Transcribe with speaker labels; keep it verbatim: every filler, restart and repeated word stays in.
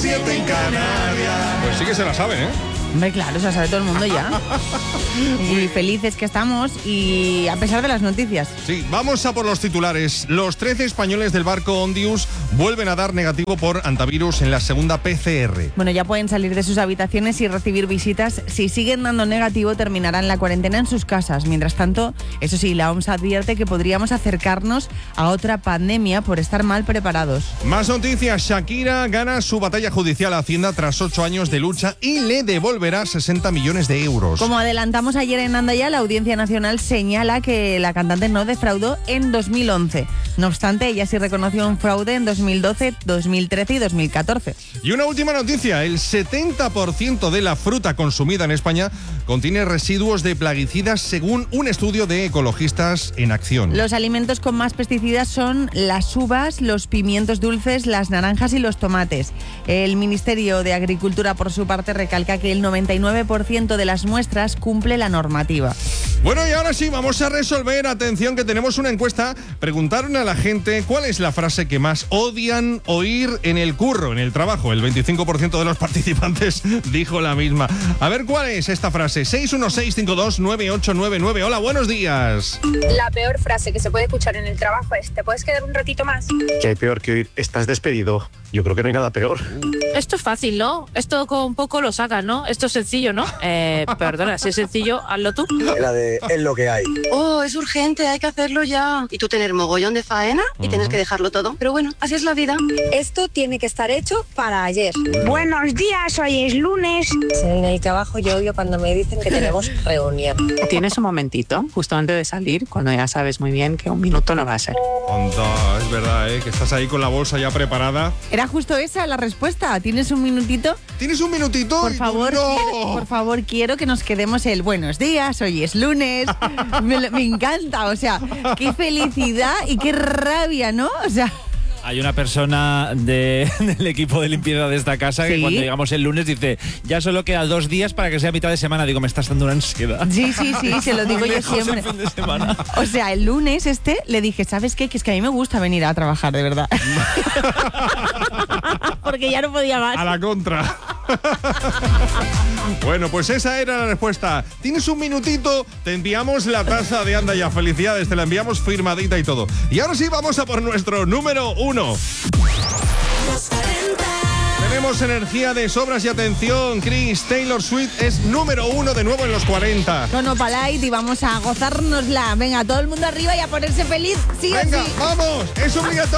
Speaker 1: siete en Canarias.
Speaker 2: Pues sí que se la saben, ¿eh?
Speaker 3: Hombre, claro, se la sabe todo el mundo ya. Y felices que estamos, y a pesar de las noticias.
Speaker 2: Sí, vamos a por los titulares. Los trece españoles del barco Ondius vuelven a dar negativo por antivirus en la segunda P C R.
Speaker 3: Bueno, ya pueden salir de sus habitaciones y recibir visitas. Si siguen dando negativo, terminarán la cuarentena en sus casas. Mientras tanto, eso sí, la O M S advierte que podríamos acercarnos a otra pandemia por estar mal preparados.
Speaker 2: Más noticias. Shakira gana su batalla judicial a Hacienda tras ocho años de lucha y le devolverá sesenta millones de euros.
Speaker 3: Como adelantamos ayer en Andaya, la Audiencia Nacional señala que la cantante no defraudó en dos mil once. No obstante, ella sí reconoció un fraude en dos mil doce, dos mil trece y dos mil catorce.
Speaker 2: Y una última noticia. El setenta por ciento de la fruta consumida en España contiene residuos de plaguicidas, según un estudio de Ecologistas en Acción.
Speaker 3: Los alimentos con más pesticidas son las uvas, los pimientos dulces, las naranjas y los tomates. El Ministerio de Agricultura, por su parte, recalca que el noventa y nueve por ciento de las muestras cumple la normativa.
Speaker 2: Bueno, y ahora sí, vamos a resolver. Atención, que tenemos una encuesta. Preguntaron a la gente cuál es la frase que más odian oír en el curro, en el trabajo. El veinticinco por ciento de los participantes dijo la misma. A ver, ¿cuál es esta frase? seis uno seis cinco dos nueve ocho nueve nueve. Hola, buenos días.
Speaker 4: La peor frase que se puede escuchar en el trabajo es: ¿te puedes quedar un ratito más?
Speaker 5: ¿Qué hay peor que oír? ¿Estás despedido? Yo creo que no hay nada peor.
Speaker 6: Esto es fácil, ¿no? Esto con poco lo sacas, ¿no? Esto es sencillo, ¿no? Eh, perdona, si es sencillo, hazlo tú.
Speaker 7: La de es lo que hay.
Speaker 8: Oh, es urgente, hay que hacerlo ya. Y tú tener mogollón de faena y uh-huh. tienes que dejarlo todo. Pero bueno, así es la vida.
Speaker 4: Esto tiene que estar hecho para ayer.
Speaker 9: Buenos días, hoy es lunes.
Speaker 10: En el trabajo yo odio cuando me dicen que tenemos reunión.
Speaker 11: Tienes un momentito, justo antes de salir, cuando ya sabes muy bien que un minuto no va a ser.
Speaker 2: Onda, es verdad, ¿eh? Que estás ahí con la bolsa ya preparada.
Speaker 3: Era justo esa la respuesta. ¿Tienes un minutito?
Speaker 2: ¿Tienes un minutito?
Speaker 3: Por favor,
Speaker 2: no.
Speaker 3: quiero, por favor, quiero que nos quedemos el buenos días, hoy es lunes. me, me encanta, o sea, qué felicidad y qué rabia, ¿no? O sea...
Speaker 12: Hay una persona de, del equipo de limpieza de esta casa que ¿sí? cuando llegamos el lunes dice: ya solo queda dos días para que sea mitad de semana. Digo, me estás dando una ansiedad.
Speaker 3: Sí, sí, sí, se lo digo yo siempre.
Speaker 12: El fin de semana.
Speaker 3: O sea, el lunes este le dije: ¿sabes qué? Que es que a mí me gusta venir a trabajar, de verdad. Porque ya no podía más.
Speaker 2: A la contra. Bueno, pues esa era la respuesta. Tienes un minutito, te enviamos la taza de Anda Ya. Felicidades, te la enviamos firmadita y todo. Y ahora sí, vamos a por nuestro número uno. Tenemos energía de sobras y atención. Chris, Taylor Swift es número uno de nuevo en los cuarenta.
Speaker 3: Tono Palite y vamos a gozárnosla. Venga, todo el mundo arriba y a ponerse feliz. Sí
Speaker 2: Venga,
Speaker 3: o sí.
Speaker 2: vamos, es obligatorio.